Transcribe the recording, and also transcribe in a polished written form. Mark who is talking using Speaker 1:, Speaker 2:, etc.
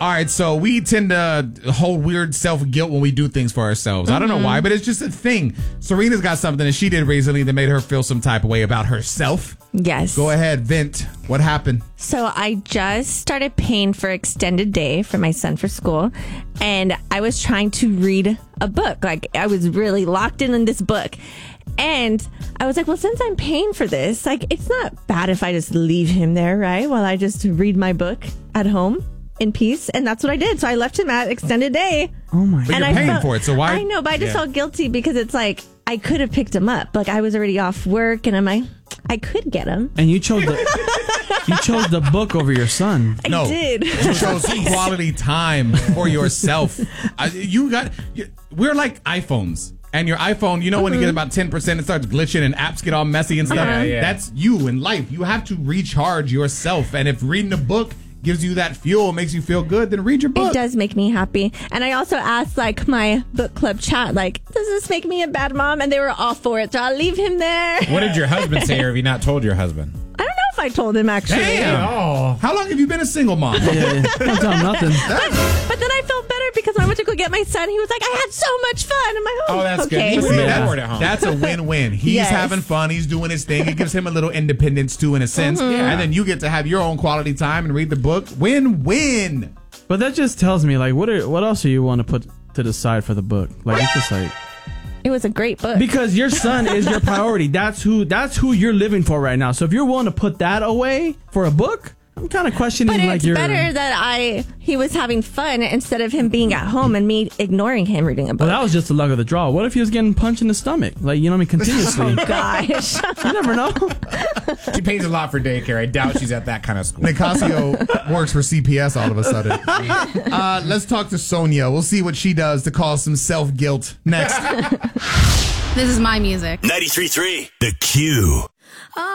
Speaker 1: All right, so we tend to hold weird self-guilt when we do things for ourselves. I don't know why, but it's just a thing. Serena's got something that she did recently that made her feel some type of way about herself.
Speaker 2: Yes.
Speaker 1: Go ahead, vent. What happened?
Speaker 2: So I just started paying for extended day for my son for school, and I was trying to read a book. Like, I was really locked in this book. And I was like, well, since I'm paying for this, like, it's not bad if I just leave him there, right? While I just read my book at home in peace. And that's what I did. So I left him at extended day.
Speaker 3: Oh my
Speaker 1: But
Speaker 3: God.
Speaker 1: you're paying for it, so why?
Speaker 2: I know, but I just felt guilty because it's like, I could have picked him up. Like, I was already off work, and I'm like, I could get him.
Speaker 3: And you chose the book over your son.
Speaker 1: No,
Speaker 2: I did.
Speaker 1: you chose quality time for yourself. We're like iPhones. And your iPhone, you know, when you get about 10%, it starts glitching and apps get all messy and stuff.
Speaker 4: Yeah.
Speaker 1: That's you in life. You have to recharge yourself. And if reading a book gives you that fuel, makes you feel good, then read your book.
Speaker 2: It does make me happy. And I also asked, like, my book club chat, like, does this make me a bad mom? And they were all for it. So I'll leave him there.
Speaker 4: What did your husband say, or have you not told your husband?
Speaker 2: I don't know if I told him, actually.
Speaker 1: Damn.
Speaker 4: Oh.
Speaker 1: How long have you been a single mom?
Speaker 3: Yeah, don't tell him nothing.
Speaker 2: But then I felt better because when I went to go get my son, he was like, I had so much fun. I'm like,
Speaker 4: Oh, that's good.
Speaker 2: okay.
Speaker 4: He was
Speaker 1: See,
Speaker 4: bored at home.
Speaker 1: that's a win-win. He's
Speaker 2: Yes.
Speaker 1: having fun. He's doing his thing. It gives him a little independence, too, in a sense. And then you get to have your own quality time and read the book. Win-win.
Speaker 3: But that just tells me, like, what else do you want to put to the side for the book? Like, it's just like,
Speaker 2: It was a great book.
Speaker 3: because your son is your priority. That's who you're living for right now. So if you're willing to put that away for a book, I'm kind of questioning,
Speaker 2: But
Speaker 3: like,
Speaker 2: it's
Speaker 3: your...
Speaker 2: better that he was having fun instead of him being at home and me ignoring him reading a book.
Speaker 3: Well, that was just the luck of the draw. What if he was getting punched in the stomach? Like, you know what I mean? Continuously.
Speaker 2: Gosh.
Speaker 3: You never know.
Speaker 4: She pays a lot for daycare. I doubt she's at that kind of school.
Speaker 1: Nicasio works for CPS all of a sudden. Let's talk to Sonia. We'll see what she does to cause some self-guilt next.
Speaker 5: This is my music.
Speaker 6: 93.3 The Q.